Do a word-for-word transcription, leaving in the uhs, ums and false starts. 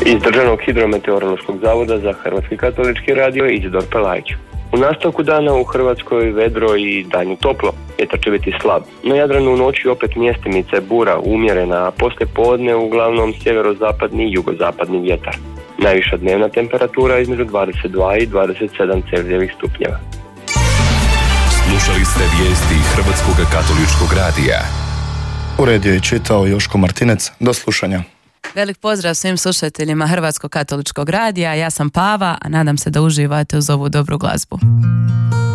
Iz Državnog hidrometeorološkog zavoda za Hrvatski katolički radio Izidor Pelajić. U nastavku dana u Hrvatskoj vedro i danju toplo, vjetar će biti slab. Na Jadranu u noći opet mjestimice bura umjerena, a poslije podne uglavnom sjeverozapadni i jugozapadni vjetar. Najviša dnevna temperatura između dvadeset dva i dvadeset sedam Celzijevih stupnjeva. Slušali ste vijesti Hrvatskog katoličkog radija. Uredio i čitao Joško Martinec. Do slušanja. Velik pozdrav svim slušateljima Hrvatskog katoličkog radija. Ja sam Pava, a nadam se da uživate uz ovu dobru glazbu.